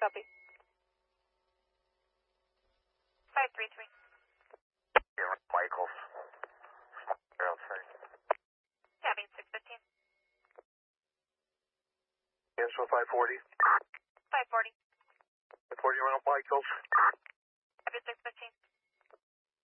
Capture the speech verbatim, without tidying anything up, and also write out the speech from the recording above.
copy. five three three. Here, Michaels. You're outside. Cabin six fifteen. Cancel five forty. five forty. five forty around Michaels. Cabin six fifteen.